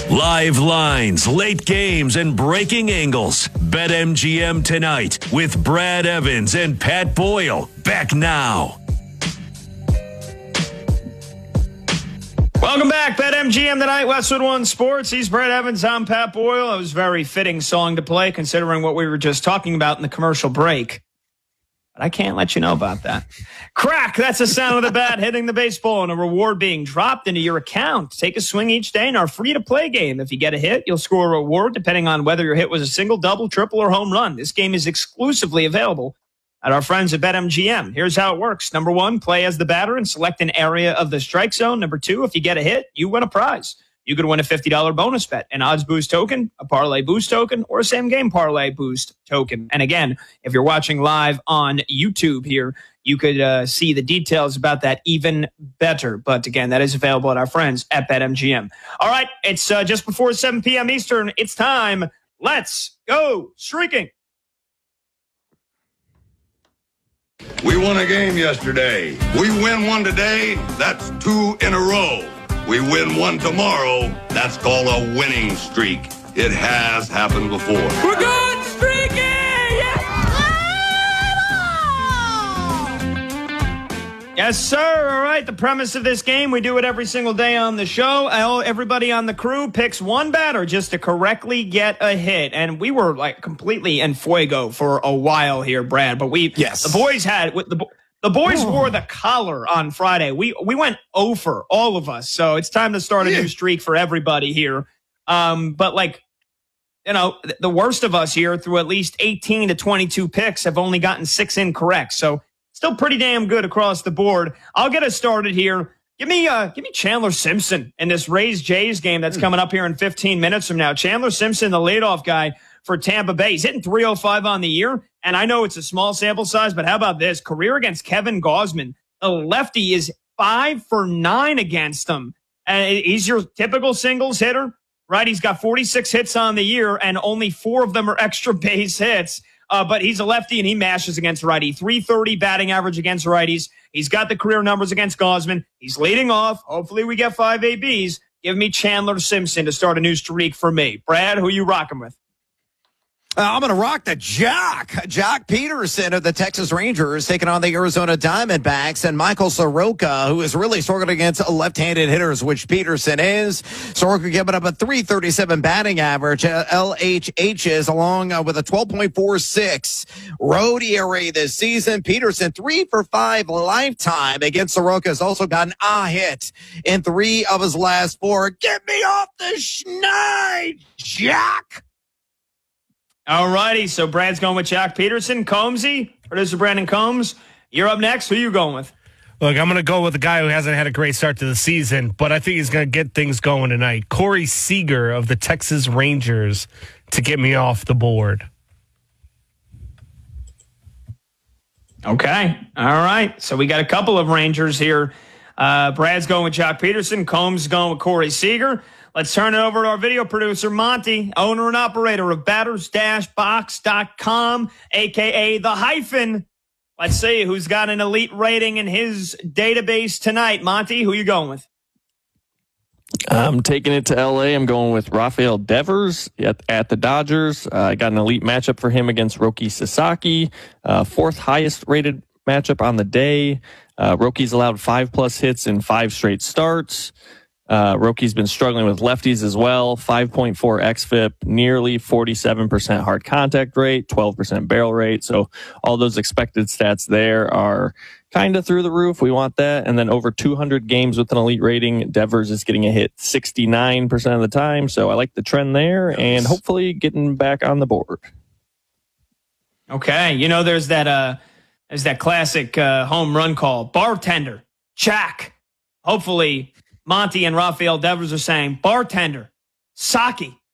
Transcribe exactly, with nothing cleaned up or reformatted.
Live lines, late games, and breaking angles. BetMGM tonight with Brad Evans and Pat Boyle. Back now. Welcome back, BetMGM tonight, Westwood One Sports. He's Brad Evans, I'm Pat Boyle. It was a very fitting song to play considering what we were just talking about in the commercial break. But I can't let you know about that. Crack, that's the sound of the bat hitting the baseball and a reward being dropped into your account. Take a swing each day in our free-to-play game. If you get a hit, you'll score a reward depending on whether your hit was a single, double, triple, or home run. This game is exclusively available at our friends at BetMGM. Here's how it works. Number one, play as the batter and select an area of the strike zone. Number two, if you get a hit, you win a prize. You could win a fifty dollars bonus bet, an odds boost token, a parlay boost token, or a same game parlay boost token. And again, if you're watching live on YouTube here, you could uh, see the details about that even better. But again, that is available at our friends at BetMGM. All right, it's uh, just before seven p.m. Eastern. It's time. Let's go streaking. We won a game yesterday. We win one today, that's two in a row. We win one tomorrow, that's called a winning streak. It has happened before. We're going streaking! Yes, sir. All right. The premise of this game, we do it every single day on the show. Everybody on the crew picks one batter just to correctly get a hit. And we were like completely en fuego for a while here, Brad. But we, yes. the boys had, the, the boys oh. wore the collar on Friday. We, we went over, all of us. So it's time to start a yeah. new streak for everybody here. Um, but like, you know, the worst of us here through at least eighteen to twenty-two picks have only gotten six incorrect. So still pretty damn good across the board. I'll get us started here. Give me uh, give me Chandler Simpson in this Rays-Jays game that's coming up here in fifteen minutes from now. Chandler Simpson, the leadoff guy for Tampa Bay. He's hitting three oh five on the year, and I know it's a small sample size, but how about this? Career against Kevin Gausman. The lefty is five for nine against him. And he's your typical singles hitter, right? He's got forty-six hits on the year, and only four of them are extra base hits. Uh, but he's a lefty, and he mashes against righty. three thirty batting average against righties. He's got the career numbers against Gausman. He's leading off. Hopefully we get five A Bs. Give me Chandler Simpson to start a new streak for me. Brad, who you rocking with? Uh, I'm going to rock the Jock. Jock Peterson of the Texas Rangers taking on the Arizona Diamondbacks, and Michael Soroka, who is really struggling against left-handed hitters, which Peterson is. Soroka giving up a three thirty-seven batting average, uh, L H H's, along uh, with a twelve point four six road E R A this season. Peterson, three for five lifetime against Soroka, has also gotten a hit in three of his last four. Get me off the schneid, Jock! All righty, so Brad's going with Jock Peterson. Combsy, producer Brandon Combs, you're up next. Who are you going with? Look, I'm going to go with a guy who hasn't had a great start to the season, but I think he's going to get things going tonight. Corey Seager of the Texas Rangers to get me off the board. Okay, all right. So we got a couple of Rangers here. Uh, Brad's going with Jock Peterson. Combs is going with Corey Seager. Let's turn it over to our video producer, Monty, owner and operator of batters dash box dot com, a k a. The Hyphen. Let's see who's got an elite rating in his database tonight. Monty, who you going with? I'm taking it to L A. I'm going with Rafael Devers at, at the Dodgers. I uh, got an elite matchup for him against Roki Sasaki, uh, fourth highest rated matchup on the day. Uh, Roki's allowed five plus hits in five straight starts. Uh, Roki's been struggling with lefties as well. five point four xFIP, nearly forty-seven percent hard contact rate, twelve percent barrel rate. So all those expected stats there are kind of through the roof. We want that. And then over two hundred games with an elite rating, Devers is getting a hit sixty-nine percent of the time. So I like the trend there nice. And hopefully getting back on the board. Okay. You know, there's that, uh, there's that classic, uh, home run call. Bartender. Check. Hopefully Monty and Rafael Devers are saying, bartender, Saki,